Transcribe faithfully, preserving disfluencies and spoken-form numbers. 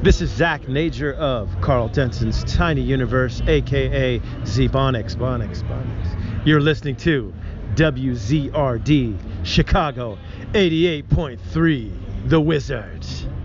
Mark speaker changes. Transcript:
Speaker 1: This is Zach Nager of Carl Denson's Tiny Universe, aka Z-Bonix, Bonix, Bonix. You're listening to W Z R D Chicago eighty-eight point three, The Wizards.